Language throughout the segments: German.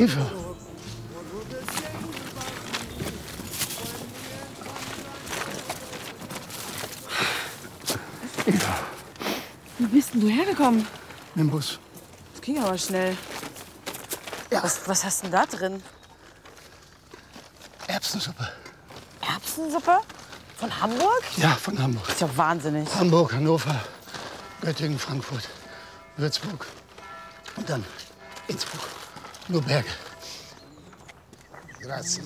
Eva. Eva. Wie bist denn du hergekommen? Mit dem Bus. Das ging aber schnell. Ja. Was hast denn da drin? Erbsensuppe. Erbsensuppe? Von Hamburg? Ja, von Hamburg. Das ist ja wahnsinnig. Hamburg, Hannover, Göttingen, Frankfurt, Würzburg und dann Innsbruck. Nur Berge. Grazie.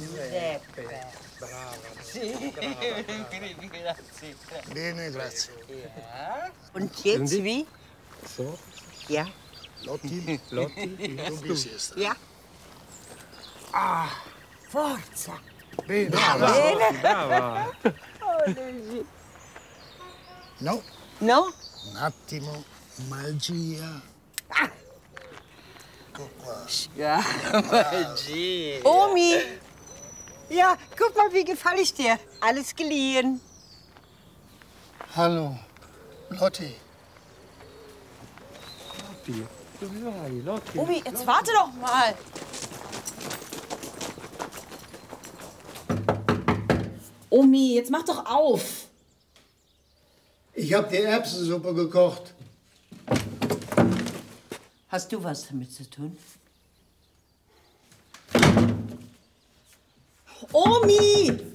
Bene, grazie. Und jetzt wie? So. Ja. Lotti. Lotti. Du bist es. Ja. Ah, forza. Bene. Brava. No, No? un attimo. Magia. Ja, Magie. Omi. Ja, guck mal, wie gefall ich dir? Alles geliehen. Hallo, Lotti. Lotti. Omi, jetzt warte doch mal. Omi, jetzt mach doch auf. Ich habe die Erbsensuppe gekocht. Hast du was damit zu tun? Omi!